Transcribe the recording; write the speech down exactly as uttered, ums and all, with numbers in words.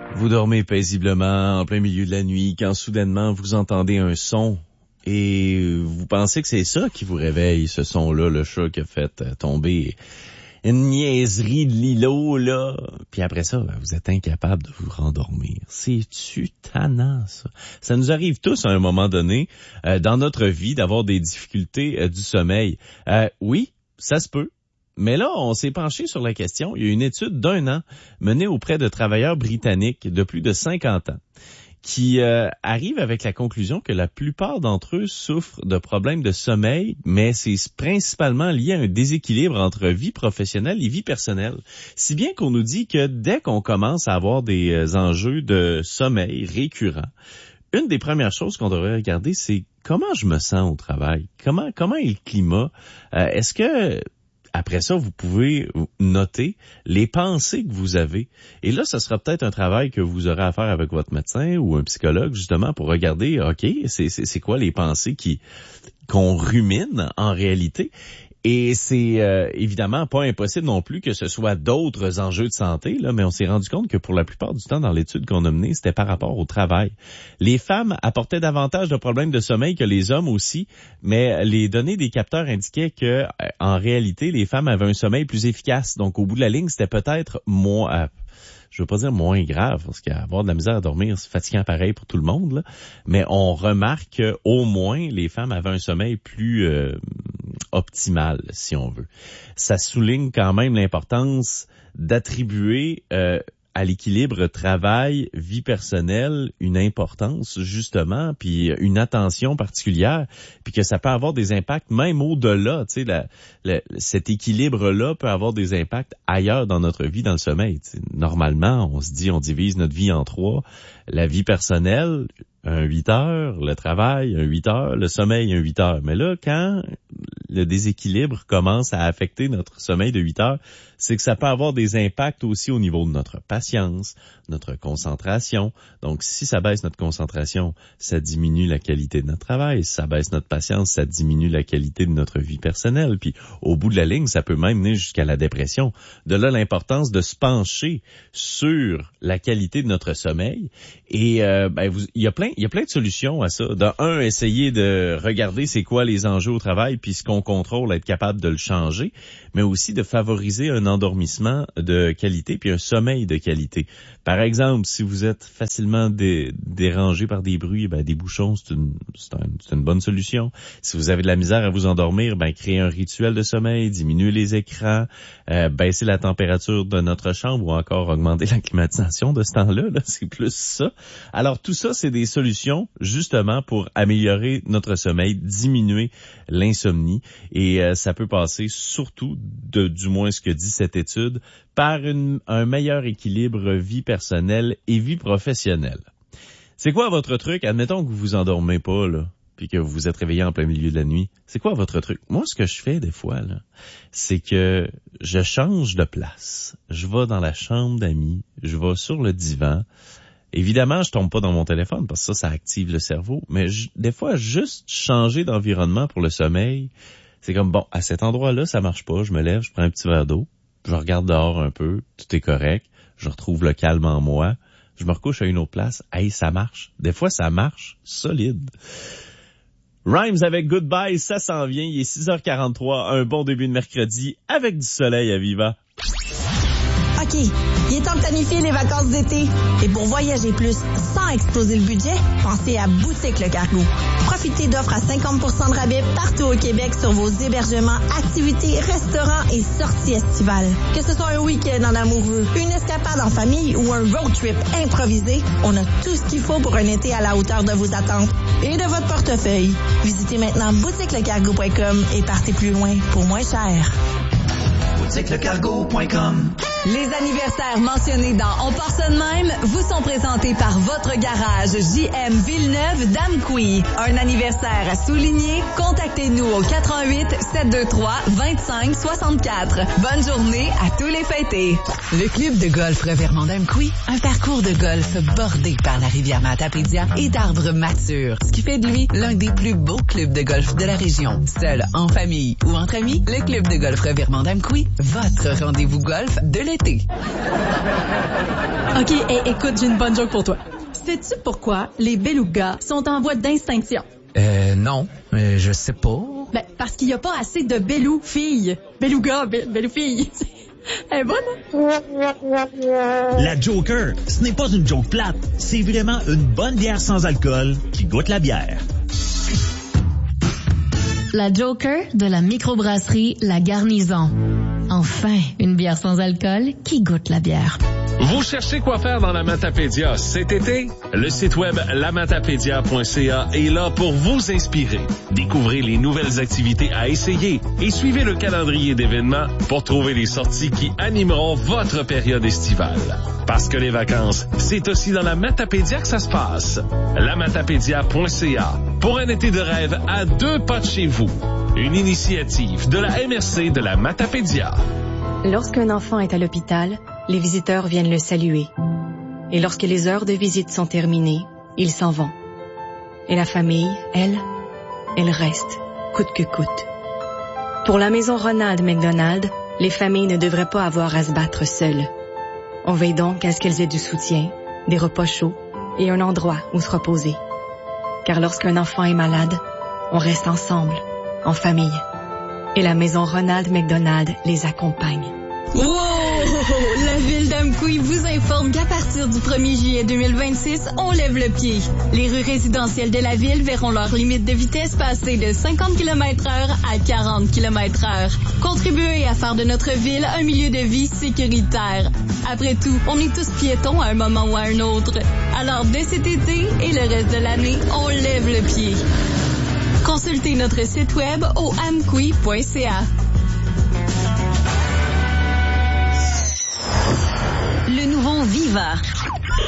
Vous dormez paisiblement en plein milieu de la nuit quand soudainement vous entendez un son et vous pensez que c'est ça qui vous réveille, ce son-là, le chat qui a fait tomber une niaiserie de l'îlot, là. Puis après ça, vous êtes incapable de vous rendormir. C'est-tu tannant, ça? Ça nous arrive tous à un moment donné euh, dans notre vie d'avoir des difficultés euh, du sommeil. Euh, oui, ça se peut. Mais là, on s'est penché sur la question. Il y a une étude d'un an menée auprès de travailleurs britanniques de plus de cinquante ans qui euh, arrive avec la conclusion que la plupart d'entre eux souffrent de problèmes de sommeil, mais c'est principalement lié à un déséquilibre entre vie professionnelle et vie personnelle. Si bien qu'on nous dit que dès qu'on commence à avoir des enjeux de sommeil récurrents, une des premières choses qu'on devrait regarder, c'est comment je me sens au travail. Comment comment est le climat? Euh, est-ce que Après ça, vous pouvez noter les pensées que vous avez. Et là, ce sera peut-être un travail que vous aurez à faire avec votre médecin ou un psychologue, justement, pour regarder, OK, c'est, c'est, c'est quoi les pensées qui qu'on rumine en réalité. Et c'est euh, évidemment pas impossible non plus que ce soit d'autres enjeux de santé, là, mais on s'est rendu compte que pour la plupart du temps, dans l'étude qu'on a menée, c'était par rapport au travail. Les femmes apportaient davantage de problèmes de sommeil que les hommes aussi, mais les données des capteurs indiquaient que, en réalité, les femmes avaient un sommeil plus efficace. Donc, au bout de la ligne, c'était peut-être moins... Euh, je veux pas dire moins grave, parce qu'avoir de la misère à dormir, c'est fatigant pareil pour tout le monde, là. Mais on remarque qu'au moins, les femmes avaient un sommeil plus euh, optimal, si on veut. Ça souligne quand même l'importance d'attribuer euh, à l'équilibre travail-vie personnelle une importance, justement, puis une attention particulière, puis que ça peut avoir des impacts même au-delà, tu sais, la, la, cet équilibre-là peut avoir des impacts ailleurs dans notre vie, dans le sommeil. Tu sais, normalement, on se dit, on divise notre vie en trois, la vie personnelle, un huit heures, le travail, un huit heures, le sommeil, un huit heures. Mais là, quand le déséquilibre commence à affecter notre sommeil de huit heures, c'est que ça peut avoir des impacts aussi au niveau de notre patience, notre concentration. Donc, si ça baisse notre concentration, ça diminue la qualité de notre travail. Si ça baisse notre patience, ça diminue la qualité de notre vie personnelle. Puis, au bout de la ligne, ça peut même mener jusqu'à la dépression. De là, l'importance de se pencher sur la qualité de notre sommeil. Et euh, ben, vous, il y a plein, il y a plein de solutions à ça. De un, essayer de regarder c'est quoi les enjeux au travail, puis ce qu'on contrôle, être capable de le changer, mais aussi de favoriser un endormissement de qualité puis un sommeil de qualité. Par exemple, si vous êtes facilement dé- dérangé par des bruits, ben des bouchons, c'est une, c'est, un, c'est une bonne solution. Si vous avez de la misère à vous endormir, ben créez un rituel de sommeil, diminuez les écrans, euh, baissez la température de notre chambre ou encore augmenter la climatisation de ce temps-là. Là, c'est plus ça. Alors tout ça, c'est des solutions justement pour améliorer notre sommeil, diminuer l'insomnie et euh, ça peut passer surtout, de, du moins ce que dit cette étude, par une, un meilleur équilibre vie personnelle et vie professionnelle. C'est quoi votre truc? Admettons que vous vous endormez pas, là, puis que vous vous êtes réveillé en plein milieu de la nuit. C'est quoi votre truc? Moi, ce que je fais des fois, là, c'est que je change de place. Je vais dans la chambre d'amis, je vais sur le divan. Évidemment, je tombe pas dans mon téléphone parce que ça, ça active le cerveau. Mais je, des fois, juste changer d'environnement pour le sommeil, c'est comme, bon, à cet endroit-là, ça marche pas. Je me lève, je prends un petit verre d'eau, je regarde dehors un peu, tout est correct, je retrouve le calme en moi, je me recouche à une autre place, hey, ça marche. Des fois, ça marche solide. Rhymes avec Goodbye, ça s'en vient, il est six heures quarante-trois, un bon début de mercredi avec du soleil à Viva. OK, il est temps de planifier les vacances d'été. Et pour voyager plus sans exploser le budget, pensez à Boutique Le Cargo. Profitez d'offres à cinquante pour cent de rabais partout au Québec sur vos hébergements, activités, restaurants et sorties estivales. Que ce soit un week-end en amoureux, une escapade en famille ou un road trip improvisé, on a tout ce qu'il faut pour un été à la hauteur de vos attentes et de votre portefeuille. Visitez maintenant boutique le cargo point com et partez plus loin pour moins cher. boutique le cargo point com. Les anniversaires mentionnés dans On part ça de même vous sont présentés par votre garage J M Villeneuve d'Amqui. Un anniversaire à souligner? Contactez-nous au quatre un huit, sept deux trois, deux cinq six quatre. Bonne journée à tous les fêtés. Le club de golf Revermont d'Amqui, un parcours de golf bordé par la rivière Matapédia et d'arbres matures, ce qui fait de lui l'un des plus beaux clubs de golf de la région. Seul, en famille ou entre amis, le club de golf Revermont d'Amqui, votre rendez-vous golf de l'été. OK, hey, écoute, j'ai une bonne joke pour toi. Sais-tu pourquoi les belugas sont en voie d'extinction? Euh, non, euh, je sais pas. Ben, parce qu'il n'y a pas assez de belou filles. Beluga, be, belou filles. Elle est bonne, hein? La Joker, ce n'est pas une joke plate. C'est vraiment une bonne bière sans alcool qui goûte la bière. La Joker de la microbrasserie La Garnison. Enfin, une bière sans alcool qui goûte la bière. Vous cherchez quoi faire dans la Matapédia cet été? Le site web la matapédia point c a est là pour vous inspirer. Découvrez les nouvelles activités à essayer et suivez le calendrier d'événements pour trouver les sorties qui animeront votre période estivale. Parce que les vacances, c'est aussi dans la Matapédia que ça se passe. la matapédia point c a pour un été de rêve à deux pas de chez vous. Une initiative de la M R C de la Matapédia. Lorsqu'un enfant est à l'hôpital, les visiteurs viennent le saluer. Et lorsque les heures de visite sont terminées, ils s'en vont. Et la famille, elle, elle reste, coûte que coûte. Pour la maison Ronald McDonald, les familles ne devraient pas avoir à se battre seules. On veille donc à ce qu'elles aient du soutien, des repas chauds et un endroit où se reposer. Car lorsqu'un enfant est malade, on reste ensemble, en famille. Et la maison Ronald McDonald les accompagne. Wow! La ville d'Amqui vous informe qu'à partir du premier juillet deux mille vingt-six, on lève le pied. Les rues résidentielles de la ville verront leur limite de vitesse passer de cinquante kilomètres heure à quarante kilomètres heure. Contribuez à faire de notre ville un milieu de vie sécuritaire. Après tout, on est tous piétons à un moment ou à un autre. Alors, dès cet été et le reste de l'année, on lève le pied. Consultez notre site web au amqui point c a. Le nouveau Viva.